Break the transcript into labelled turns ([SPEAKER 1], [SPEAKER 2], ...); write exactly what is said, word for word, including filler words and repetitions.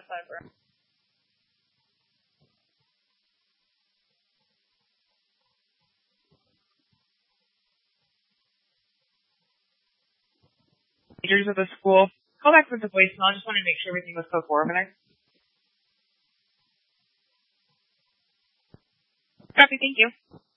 [SPEAKER 1] Cyber. Teachers of the school. Call back with the voicemail. I just wanted to make sure everything was code four over there. Copy, thank you.